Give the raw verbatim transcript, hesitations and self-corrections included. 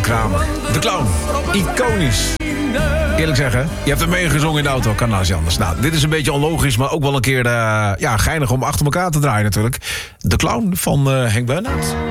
Kramer. De Clown. Iconisch. Eerlijk zeggen, je hebt hem meegezongen in de auto. Kan nou eens anders. Nou, dit is een beetje onlogisch, maar ook wel een keer uh, ja, geinig om achter elkaar te draaien natuurlijk. De Clown van uh, Henk Bernhard.